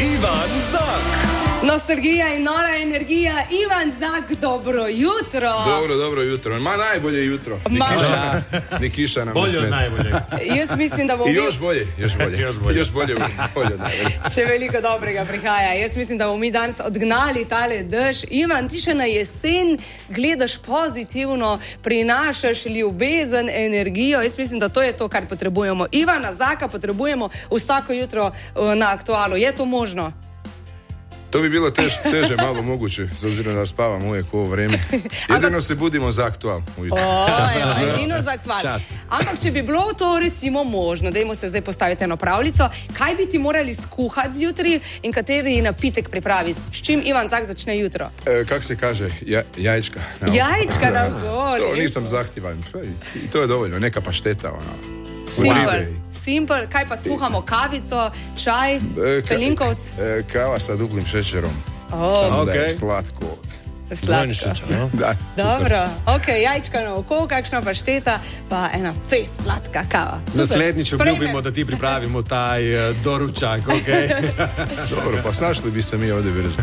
Ivan Zak. Nostalgija in nora energija, Ivan Zak, dobro jutro. Dobro jutro. Ma najbolje jutro. Ni kiša nam bolje od najboljega. Jaz mislim, da bo... Još bolje od najbolje. Še veliko dobrega prihaja. Jaz mislim, da bomo mi danes odgnali tale dež. Ivan, ti še na jesen gledaš pozitivno, prinašaš ljubezen, energijo. Jaz mislim, da to je to, kar potrebujemo. Ivana Zaka potrebujemo vsako jutro na Aktualu. Je to možno? To bi bilo teže malo moguće, s obzirom da spavam uvijek u ovo vrijeme. Jedino se budimo za Aktual ujutro. Jedino za Aktual. Ampak, če bi bilo to recimo možno, dajmo se zdaj postaviti eno pravljico, kaj bi ti morali skuhati zjutraj in kateri napitek pripraviti? S čim Ivan Zak začne jutro? Kak se kaže, jajčka. Jajčka na gol. To nisam zahtjevan. I to je dovoljno, neka pašteta, ono. Simple. Kaj pa skuhamo? Kavico, čaj, pelinkovc? Kava sa duplim šećerom. Slatko. Da. Dobro, jajčka na oko, kakšna pašteta, pa ena fejs sladka kava. Naslednjič obljubimo, da ti pripravimo taj doručak, Dobro, pa snašli bi se mi ovdje brzo.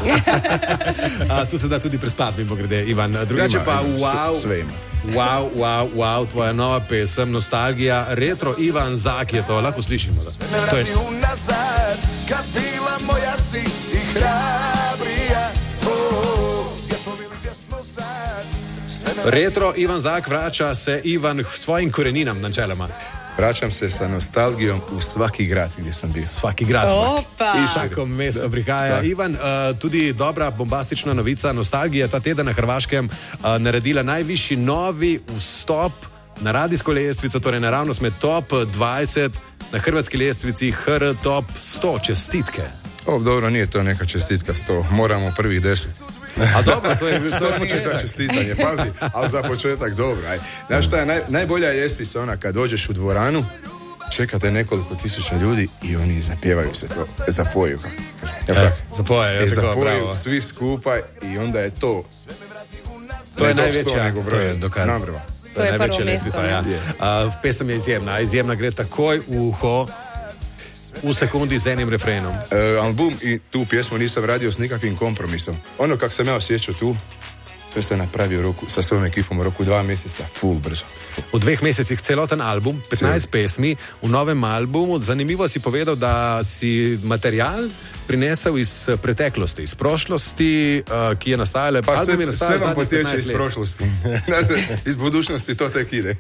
Tu se da tudi prespati, mimo grede, Ivan. Drugače pa, wow, tvoja nova pesem, Nostalgija, retro, Ivan Zak je to, lahko slišimo. To je... Kad bila moja si i hrabrija, retro, Ivan Zak, vraća se Ivan svojim koreninam načeloma. Vraćam se sa nostalgijom u svaki grad gdje sam bio. Svaki grad. I svako mesto prihaja. Ivan, tudi dobra bombastična novica. Nostalgija ta teden na Hrvaškem naredila najvišji novi vstop na radijsko lestvico, torej naravnost med top 20 na hrvatski lestvici HR Top 100. Čestitke. Dobro, nije to neka čestitka 100. Moramo prvih 10. A dobro, to je za čestitanje, pazi, ali za početak dobro. Znaš šta je najbolja ljestvica ona kad dođeš u dvoranu, čekate nekoliko tisuća ljudi i oni zapjevaju se to, zapoju. Zapoju, svi skupa i onda je to. To je najveća, to je dokaz. To je najveća ljestvica, pesem je izjemna gre takoj u uho. U sekundi s enim refrenom. Album i tu pjesmu nisam radio s nikakvim kompromisom. Ono kako sam ja osjećao tu, to sam napravio sa svojom ekipom u roku 2 mjeseca, full brzo. V 2 mesecih celoten album, 15 pesmi v novem albumu. Zanimivo si povedal, da si material prinesel iz preteklosti, iz prošlosti, ki je nastajala. Pa sve vam potječe iz prošlosti. Iz budućnosti to tek ide.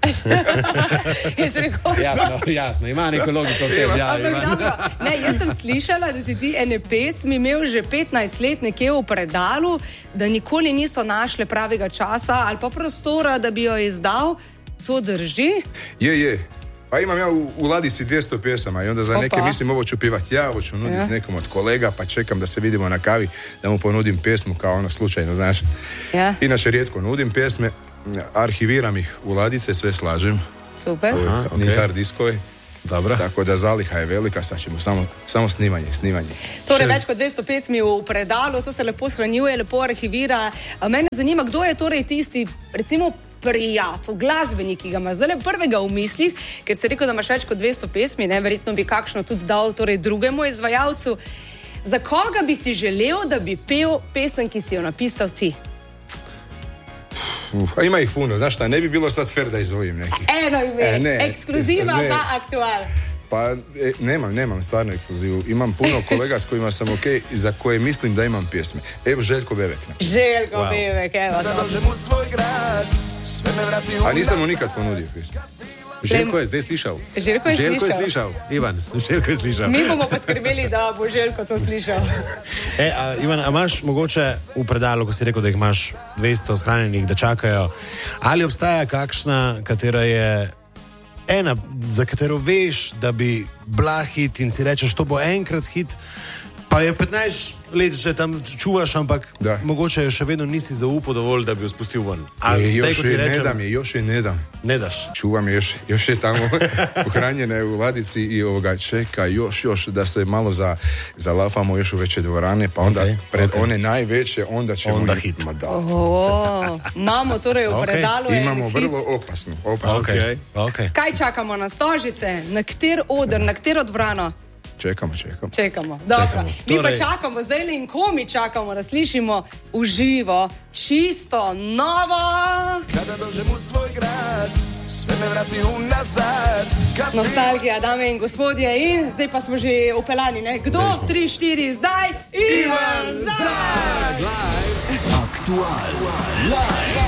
Jasno, ima neko logiko. Jaz sem slišala, da si ti ene pesmi imel že 15 let nekje v predalu, da nikoli niso našle pravega časa ali pa prostora, da bi jo izdal. To drži? Je. Pa imam ja u ladici 200 pjesama i onda za neke mislim ovo ću pivati ja, ovo ću nuditi nekom od kolega, pa čekam da se vidimo na kavi, da mu ponudim pjesmu kao ono slučajno, znaš. Inače rijetko nudim pjesme, arhiviram ih u ladice, sve slažem. Super. Nitar diskove. Dobro. Tako da zaliha je velika, sad ćemo samo snimanje. Torej več kot 200 pesmi v predalu, to se lepo shranjuje, lepo arhivira. Mene zanima, kdo je torej tisti, recimo prijatelj, glasbenik, ki ga imaš zdaj prvega v mislih, ker si rekel, da imaš več kot 200 pesmi, verjetno bi kakšno tudi dal torej drugemu izvajalcu. Za koga bi si želel, da bi pel pesem, ki si jo napisal ti? A ima ih puno, znaš šta, ne bi bilo sad fair da izvojim neki. Eno ime, ekskluziva za Aktual. Pa nemam stvarno ekskluzivu. Imam puno kolega s kojima sam okej i za koje mislim da imam pjesme. Evo Željko Bebek. Bebek, evo to. A nisam mu nikad ponudio pjesme. Željko je zdaj slišal. Željko je slišal. Ivan, Željko je slišal. Mi bomo poskrbeli, da bo Željko to slišal. Ivan, a imaš mogoče v predalu, ko si rekel, da jih imaš 200 shranjenih, da čakajo, ali obstaja kakšna, katera je ena, za katero veš, da bi bila hit in si rečeš, to bo enkrat hit, pa je 15 let že tam čuvaš, ampak mogoče še vedno nisi zaupal dovolj, da bi jo spustil ven. Još je ne dam. Ne daš. Čuvam još je tamo uhranjene u ladici i čeka još da se malo zalafamo još u veće dvorane, pa onda pred one najveće, onda ćemo... Onda hit. Imamo torej v predalu imamo vrlo opasno. Kaj čakamo na stožice? Na kater oder, na katero dvorano? Čekamo. Dobro. Mi pa čakamo zdaj in komi čakamo, da slišimo v živo, čisto novo. Kada dođem u tvoj grad, sve me vrati unazad. Nostalgija, dame in gospodje, in zdaj pa smo že upeljani, ne? Kdo? 3, 4, zdaj? Ivan Zag! Aktual, live!